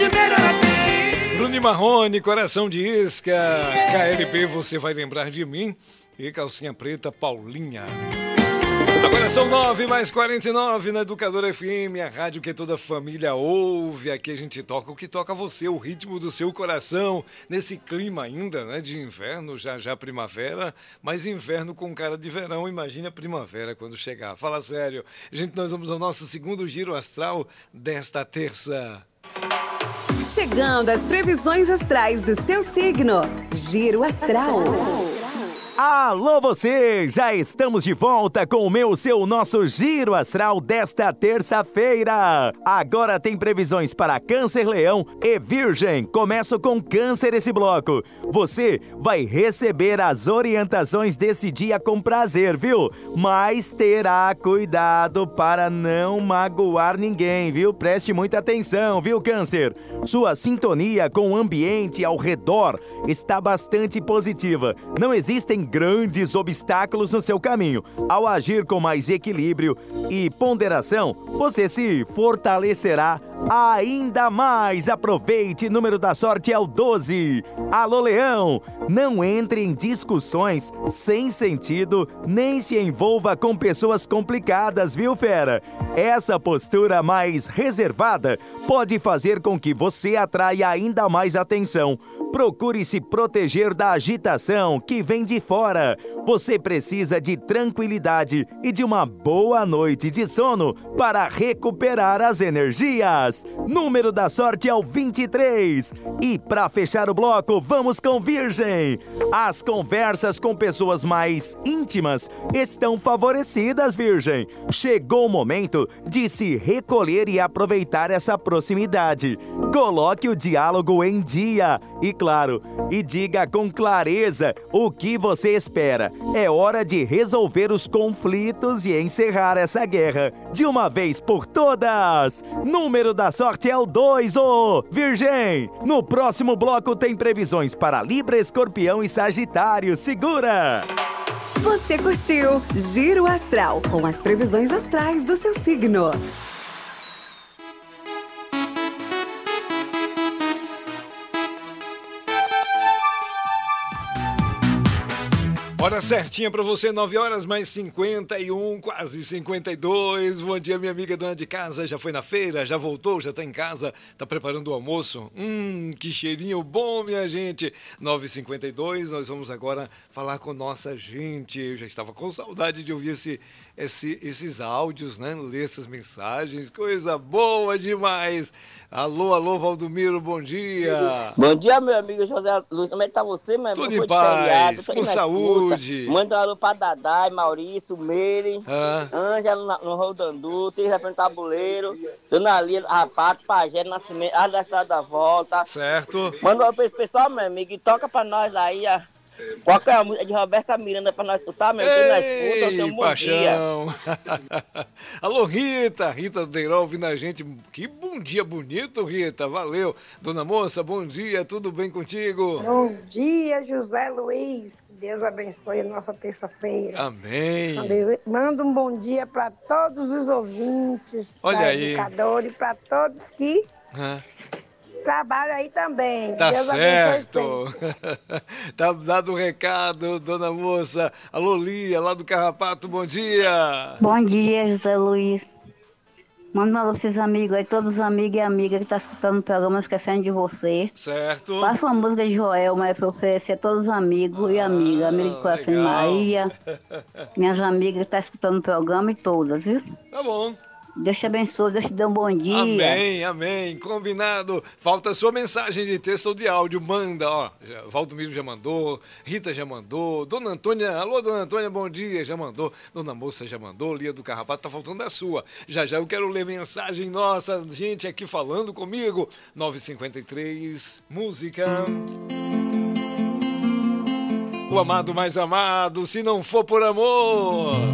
Bruno Marrone, Coração de Isca. KLB, Você Vai Lembrar de Mim. E Calcinha Preta, Paulinha. Agora são 9h49 na Educadora FM, a rádio que toda família ouve. Aqui a gente toca o que toca você, o ritmo do seu coração. Nesse clima ainda, né, de inverno, já primavera, mas inverno com cara de verão. Imagina a primavera quando chegar. Fala sério. Nós vamos ao nosso segundo giro astral desta terça. Chegando às previsões astrais do seu signo. Giro Astral. Alô você! Já estamos de volta com o seu, nosso Giro Astral desta terça-feira. Agora tem previsões para Câncer, Leão e Virgem. Começo com Câncer esse bloco. Você vai receber as orientações desse dia com prazer, viu? Mas terá cuidado para não magoar ninguém, viu? Preste muita atenção, viu, Câncer? Sua sintonia com o ambiente ao redor está bastante positiva. Não existem grandes obstáculos no seu caminho. Ao agir com mais equilíbrio e ponderação, você se fortalecerá ainda mais. Aproveite, número da sorte é o 12. Alô, Leão, não entre em discussões sem sentido, nem se envolva com pessoas complicadas, viu, fera? Essa postura mais reservada pode fazer com que você atraia ainda mais atenção. Procure se proteger da agitação que vem de fora. Você precisa de tranquilidade e de uma boa noite de sono para recuperar as energias. Número da sorte é o 23. E para fechar o bloco, vamos com Virgem. As conversas com pessoas mais íntimas estão favorecidas, Virgem. Chegou o momento de se recolher e aproveitar essa proximidade. Coloque o diálogo em dia e, claro, e diga com clareza o que você espera. É hora de resolver os conflitos e encerrar essa guerra de uma vez por todas. Número da sorte é o 2, ô Virgem. No próximo bloco tem previsões para Libra, Escorpião e Sagitário. Segura! Você curtiu Giro Astral com as previsões astrais do seu signo. Hora certinha pra você, 9h mais 51, quase 52. Bom dia, minha amiga dona de casa. Já foi na feira? Já voltou? Já tá em casa? Tá preparando o almoço? Que cheirinho bom, minha gente. 9h52, nós vamos agora falar com nossa gente. Eu já estava com saudade de ouvir esses áudios, né? Ler essas mensagens. Coisa boa demais. Alô, Valdomiro, bom dia. Bom dia, meu amigo José Luiz. Como é que tá você, meu amigo? Tudo em paz, com saúde. Manda um alô pra Dadai, Maurício, Meire, Ângela no Rodandu, Teresa no Tabuleiro, Dona Lia, Rapato, Pajé, Nascimento, Arte da Estrada da Volta. Certo. Manda um alô pra esse pessoal, meu amigo, e toca pra nós aí, qualquer música de Roberta Miranda pra nós escutar, meu amigo. Nós escuta, eu tenho um bom paixão. Alô, Rita do Deirol ouvindo a gente. Que bom dia bonito, Rita. Valeu. Dona Moça, bom dia. Tudo bem contigo? Bom dia, José Luiz. Que Deus abençoe a nossa terça-feira. Amém. Manda um bom dia para todos os ouvintes da Educadora e para todos que trabalha aí também. Tá Deus certo. Tá dado o recado, dona moça. Alô, Lia, lá do Carrapato, bom dia. Bom dia, José Luiz. Manda um alô para esses amigos aí, todos os amigos e amigas que estão escutando o programa, esquecendo de você. Certo. Faça uma música de Joel, mas para oferecer a todos os amigos e amigas. Amiga de Coração de Maria. Minhas amigas que estão escutando o programa e todas, viu? Tá bom. Deus te abençoe, Deus te dê um bom dia. Amém, combinado. Falta a sua mensagem de texto ou de áudio, manda, ó. Valdomiro já mandou, Rita já mandou, Dona Antônia, alô Dona Antônia, bom dia, já mandou, Dona Moça já mandou, Lia do Carrapato, tá faltando a sua. Já eu quero ler mensagem nossa, gente aqui falando comigo. 9h53, música. O amado mais amado, se não for por amor.